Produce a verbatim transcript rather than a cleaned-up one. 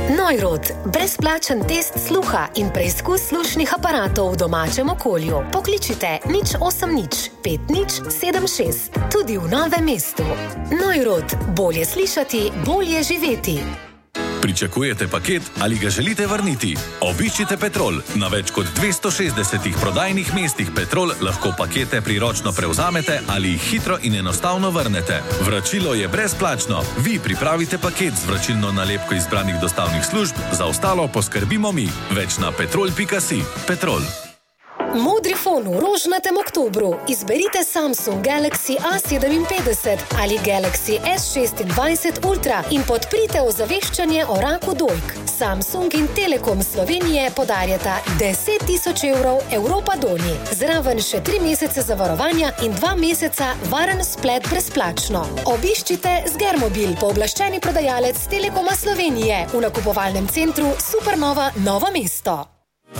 Neurot, brezplačen test sluha in preizkus slušnih aparatov v domačem okolju. Pokličite nič osem nič pet nič sedem šest, tudi v Novem mestu. Neurot, bolje slišati, bolje živeti. Pričakujete paket ali ga želite vrniti? Obiščite Petrol. Na več kot dvesto šestdesetih prodajnih mestih Petrol lahko pakete priročno prevzamete ali jih hitro in enostavno vrnete. Vračilo je brezplačno. Vi pripravite paket z vračilno nalepko izbranih dostavnih služb, za ostalo poskrbimo mi. Več na petrol pika si. Petrol. Modri fon v rožnatem oktobru. Izberite Samsung Galaxy A sedeminpetdeset ali Galaxy S šestindvajset Ultra in podprite ozaveščanje o raku dojk. Samsung in Telekom Slovenije podarjata deset tisoč evrov Evropa Doni. Zraven še tri mesece zavarovanja in dva meseca varen splet brezplačno. Obiščite Zgermobil, pooblaščeni prodajalec Telekoma Slovenije v nakupovalnem centru Supernova Novo mesto.